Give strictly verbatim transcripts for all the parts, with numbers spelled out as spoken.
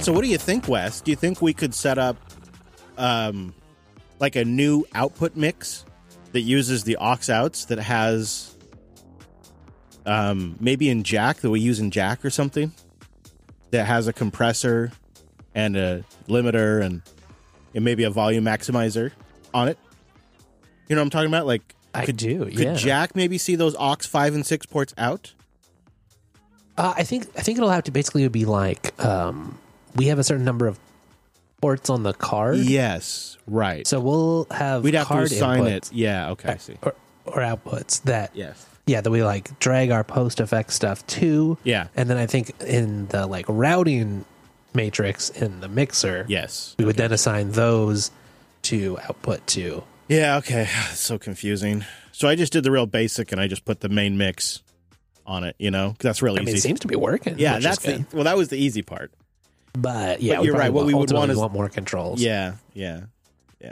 So what do you think, Wes? Do you think we could set up um, like a new output mix that uses the aux outs that has um, maybe in Jack that we use in Jack or something that has a compressor and a limiter and, and maybe a volume maximizer on it? You know what I'm talking about? Like, I could, do, Could yeah. Jack maybe see those aux five and six ports out? Uh, I think I think it'll have to basically be like um, we have a certain number of ports on the card. Yes, right. So we'll have We'd have to card assign inputs, it. Yeah, okay, I see. or, or outputs that Yes. yeah that we like drag our post effect stuff to. Yeah. And then I think in the like routing matrix in the mixer, Yes. we would then assign those to output to. Yeah, okay. It's so confusing. So I just did the real basic and I just put the main mix on it, you know? 'Cause that's real I mean, easy. it seems to be working. yeah, which that's is the, good. well, that was the easy part. But yeah, But you're we right. What we would want ultimately is- want more controls. Yeah, yeah, yeah.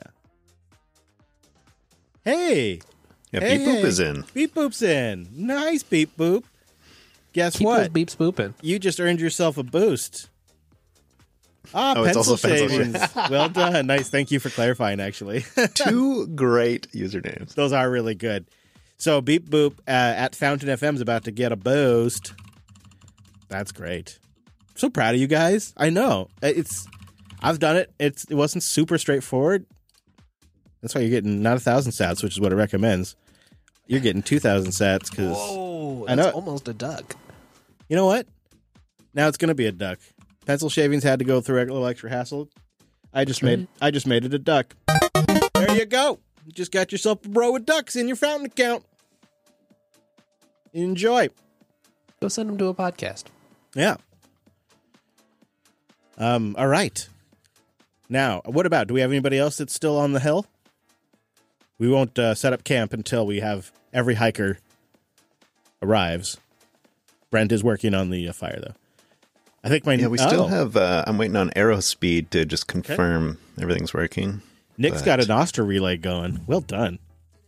Hey, Yeah, hey, Beep Boop hey. is in. Beep Boop's in. Nice, Beep Boop. Guess Keep what? those beeps booping. You just earned yourself a boost. Ah, Oh, it's pencil also pencil shavings. Well done. Nice. Thank you for clarifying, actually. Two great usernames. Those are really good. So Beep Boop uh, at Fountain F M is about to get a boost. That's great. I'm so proud of you guys. I know. It's I've done it. It's it wasn't super straightforward. That's why you're getting not a thousand sats, which is what it recommends. You're getting two thousand sats because Whoa, I that's know- almost a duck. you know what? Now it's going to be a duck. Pencil shavings had to go through a little extra hassle. I just made I just made it a duck. There you go. You just got yourself a row of ducks in your Fountain account. Enjoy. Go send them to a podcast. Yeah. Um. All right. Now, what about? Do we have anybody else that's still on the hill? We won't uh, set up camp until we have every hiker arrives. Brent is working on the uh, fire, though. I think my Yeah, we still oh, have. Uh, I'm waiting on Aerospeed to just confirm everything's working. Nick's but- got an Oster relay going. Well done.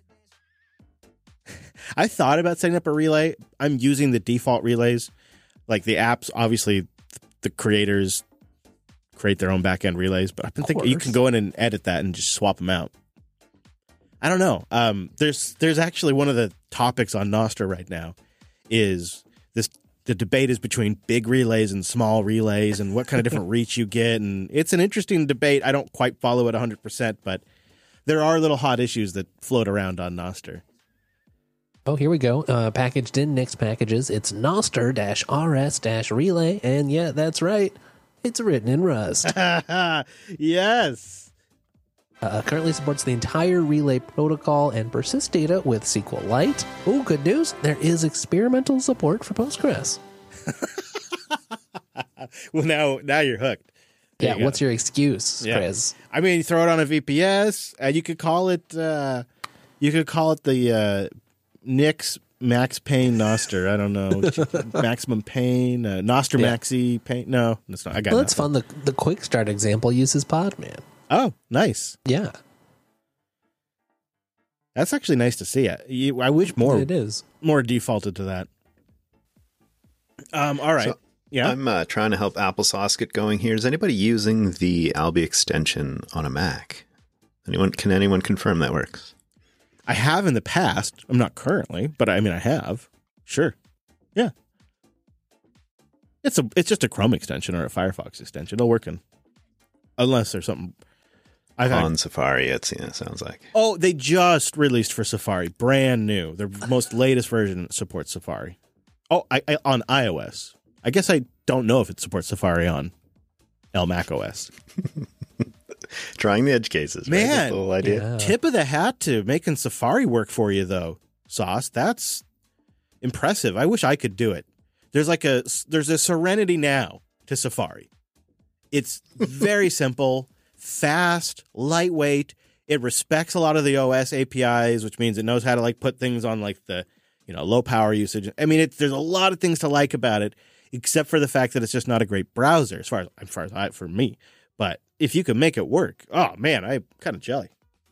I thought about setting up a relay. I'm using the default relays, like the apps. Obviously, the creators create their own backend relays, but I've been thinking you course. can go in and edit that and just swap them out. I don't know. Um, there's there's actually one of the topics on Nostr right now is this. The debate is between big relays and small relays and what kind of different reach you get, and it's an interesting debate. I don't quite follow it one hundred percent, but there are little hot issues that float around on Nostr. Oh, here we go. Uh, packaged in Nick's packages. It's Noster-R S-Relay. And yeah, that's right. It's written in Rust. Yes. Uh, currently supports the entire relay protocol and persist data with SQLite. Oh, good news. There is experimental support for Postgres. Well, now now you're hooked. There Yeah, you go. what's your excuse, Yeah. Chris? I mean, you throw it on a V P S, and you could call it. Uh, you could call it the uh, Nick's Max Payne Noster. I don't know, maximum pain, uh, Noster Yeah. Maxi Pain. No, that's not. I got. Well, it's nothing. fun. The, the quick start example uses Podman. Oh, nice. Yeah, That's actually nice to see. I, you, I wish more it is. more defaulted to that. Um. All right. So, yeah. I'm uh, trying to help Applesauce get going here. Is anybody using the Albi extension on a Mac? Anyone? Can anyone confirm that works? I have in the past. I'm not currently, but I mean, I have. Sure. Yeah. It's a. It's just a Chrome extension or a Firefox extension. It'll work in, unless there's something. I've had, On Safari, it's, yeah, it sounds like. oh, they just released for Safari, brand new. Their most latest version supports Safari. Oh, I, I on iOS. I guess I don't know if it supports Safari on L Mac O S. Trying the edge cases. right? Man. That's the whole idea. Yeah. Tip of the hat to making Safari work for you, though, Sauce. That's impressive. I wish I could do it. There's like a there's a serenity now to Safari. It's very simple, fast, lightweight. It respects a lot of the O S A P Is, which means it knows how to like put things on like the you know low power usage. I mean, it, there's a lot of things to like about it, except for the fact that it's just not a great browser as far as as far as I, for me. But if you can make it work, oh man, I'm kind of jelly.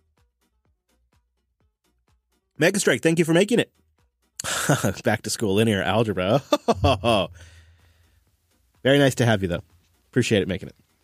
Megastrike, thank you for making it. Back to school linear algebra. Very nice to have you, though. Appreciate it making it.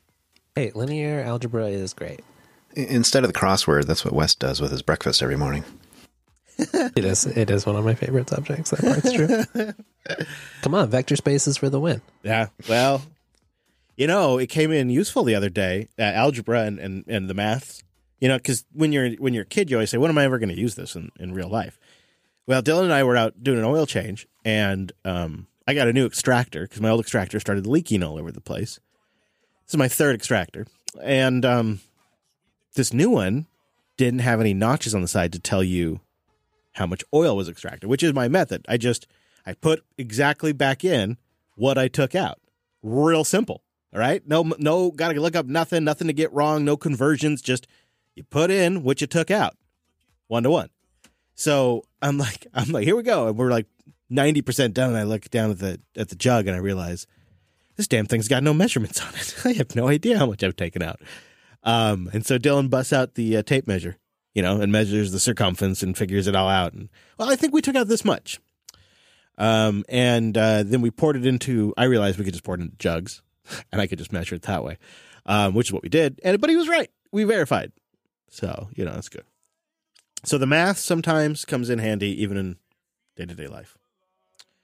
Hey, linear algebra is great. I- Instead of the crossword, that's what Wes does with his breakfast every morning. It is. It is one of my favorite subjects. That part's true. Come on, vector spaces for the win. Yeah. Well, you know, it came in useful the other day, uh, algebra and, and, and the maths. You know, because when you're when you're a kid, you always say, "When am I ever going to use this in, in real life?" Well, Dylan and I were out doing an oil change, and um, I got a new extractor because my old extractor started leaking all over the place. This is my third extractor, and um, this new one didn't have any notches on the side to tell you how much oil was extracted, which is my method. I just I put exactly back in what I took out. Real simple. All right. No, no, got to look up nothing, nothing to get wrong. No conversions. Just you put in what you took out, one to one. So I'm like, I'm like, here we go, and we're like ninety percent done. And I look down at the at the jug, and I realize this damn thing's got no measurements on it. I have no idea how much I've taken out. Um, and so Dylan busts out the uh, tape measure, you know, and measures the circumference and figures it all out. And well, I think we took out this much. Um, and uh, then we poured it into. I realized we could just pour it into jugs, and I could just measure it that way, um, which is what we did. And but he was right. We verified. So you know that's good. So the math sometimes comes in handy, even in day to day life.